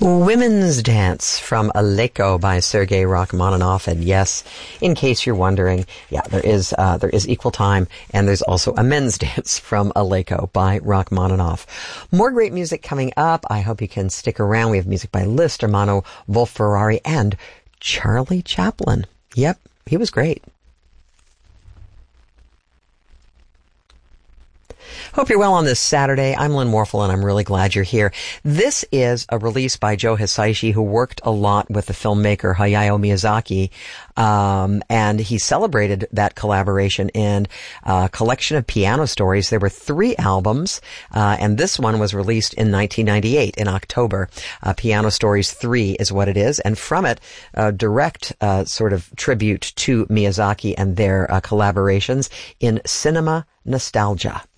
Women's Dance from Aleko by Sergei Rachmaninoff. And yes, in case you're wondering, there is Equal Time, and there's also a Men's Dance from Aleko by Rachmaninoff. More great music coming up. I hope you can stick around. We have music by Liszt, Ermanno, Wolf Ferrari, and Charlie Chaplin. Yep, he was great. Hope you're well on this Saturday. I'm Lynn Warfel, and I'm really glad you're here. This is a release by Joe Hisaishi, who worked a lot with the filmmaker Hayao Miyazaki, and he celebrated that collaboration in a collection of piano stories. There were 3 albums, and this one was released in 1998 in October. Piano Stories 3 is what it is, and from it, a direct sort of tribute to Miyazaki and their collaborations in cinema nostalgia.